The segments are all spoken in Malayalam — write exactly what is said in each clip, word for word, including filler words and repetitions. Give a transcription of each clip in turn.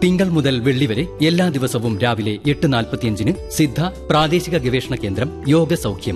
തിങ്കൾ മുതൽ വെള്ളി വരെ എല്ലാ ദിവസവും രാവിലെ എട്ട് നാൽപ്പത്തിയഞ്ചിന് സിദ്ധ പ്രാദേശിക ഗവേഷണ കേന്ദ്രം യോഗ സൗഖ്യം.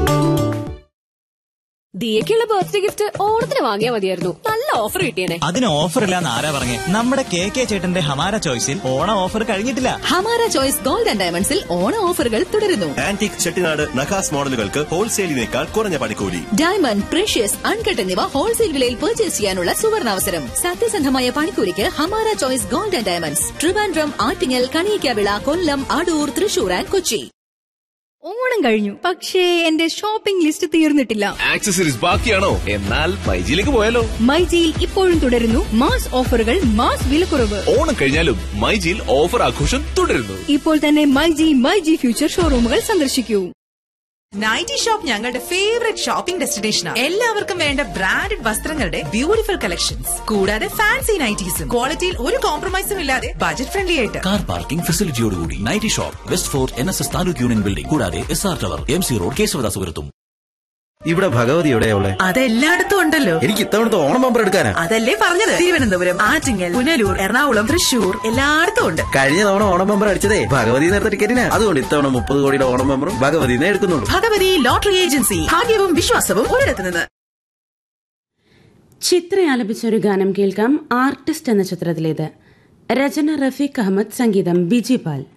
ദിയക്കുള്ള ബർത്ത്ഡേ ഗിഫ്റ്റ് ഓണത്തിന് വാങ്ങിയാൽ മതിയായിരുന്നു. നല്ല ഓഫർ കിട്ടിയേനെ. അതിന് ഓഫർ ഇല്ലാന്ന് ആരാ പറഞ്ഞേ? നമ്മുടെ കെ കെ ചേട്ടന്റെ ഹമാര ചോയ്സിൽ ഓണ ഓഫർ കഴിഞ്ഞിട്ടില്ല. ഹമാര ചോയ്സ് ഗോൾഡ് ആൻഡ് ഡയമണ്ട്സിൽ ഓണ ഓഫറുകൾ തുടരുന്നു. ആന്റിക് ചെട്ടിനാട് നഖാസ് മോഡലുകൾക്ക് ഹോൾസെയിലിനേക്കാൾ കുറഞ്ഞ പണിക്കൂലി. ഡയമണ്ട്, പ്രഷ്യസ്, അൺകട്ട് എന്നിവ ഹോൾസെയിൽ വിലയിൽ പർച്ചേസ് ചെയ്യാനുള്ള സുവർണാവസരം. സത്യസന്ധമായ പണിക്കൂലിക്ക് Hamara choice gold and diamonds, Trivandrum, Attingal, Kaliyakkavilai, Kollam, Adoor, Thrissur and Kochi. Onam കഴിഞ്ഞു, പക്ഷേ എന്റെ ഷോപ്പിംഗ് ലിസ്റ്റ് തീർന്നിട്ടില്ല. ആക്സസറീസ് ബാക്കിയാണോ? എന്നാൽ മൈജിയിലേക്ക് പോയാലോ? മൈജിയിൽ ഇപ്പോഴും തുടരുന്നു മാസ് ഓഫറുകൾ, മാസ് വിലക്കുറവ്. ഓണം കഴിഞ്ഞാലും മൈജിയിൽ ഓഫർ ആഘോഷം തുടരുന്നു. ഇപ്പോൾ തന്നെ മൈജി മൈജി ഫ്യൂച്ചർ ഷോറൂമുകൾ സന്ദർശിക്കൂ. നൈറ്റി ഷോപ്പ് ഞങ്ങളുടെ ഫേവറേറ്റ് ഷോപ്പിംഗ് ഡെസ്റ്റിനേഷനാണ്. എല്ലാവർക്കും വേണ്ട ബ്രാൻഡഡ് വസ്ത്രങ്ങളുടെ ബ്യൂട്ടിഫുൾ കളക്ഷൻസ്, കൂടാതെ ഫാൻസി നൈറ്റീസും ക്വാളിറ്റിയിൽ ഒരു കോംപ്രമൈസും ഇല്ലാതെ ബജറ്റ് ഫ്രണ്ട്ലി ആയിട്ട്. Car parking ഫെസിലിറ്റിയോടുകൂടി nightie shop, west fort N S S taluk union building, കൂടാതെ S R tower, M C road, കേശവദാസുപുരത്തും. ഇവിടെ ഭഗവതി എവിടെയുള്ള? അതെല്ലായിടത്തും ഉണ്ടല്ലോ. എനിക്ക് ഇത്തവണത്തെ ഓണം ബമ്പർ എടുക്കാനാ. അതല്ലേ പറഞ്ഞത്, തിരുവനന്തപുരം, ആറ്റിങ്ങൽ, പുനലൂർ, എറണാകുളം, തൃശൂർ, എല്ലായിടത്തും ഉണ്ട്. കഴിഞ്ഞ തവണ ഓണം ബമ്പർ അടിച്ചതേ ഭഗവതി നേരത്തെ ടിക്കറ്റിനാ. അതുകൊണ്ട് ഇത്തവണ മുപ്പത് കോടിയുടെ ഓണം ബമ്പറും ഭഗവതിനെ എടുക്കുന്നുള്ളൂ. ഭഗവതി ലോട്ടറി ഏജൻസി, ഭാഗ്യവും വിശ്വാസവും ഒരിടത്ത് നിന്ന്. ചിത്ര ആലപിച്ച ഒരു ഗാനം കേൾക്കാം. ആർട്ടിസ്റ്റ് എന്ന ചിത്രത്തിലേത്. രചന റഫീഖ് അഹമ്മദ്, സംഗീതം ബിജി പാൽ.